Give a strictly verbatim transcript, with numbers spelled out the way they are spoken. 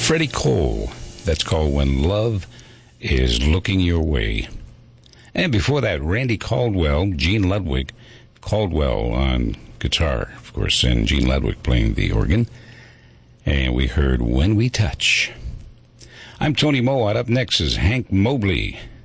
Freddie Cole. That's called When Love Is Looking Your Way. And before that, Randy Caldwell, Gene Ludwig, Caldwell on guitar, of course, and Gene Ludwig playing the organ. And we heard When We Touch. I'm Tony Mowat. Up next is Hank Mobley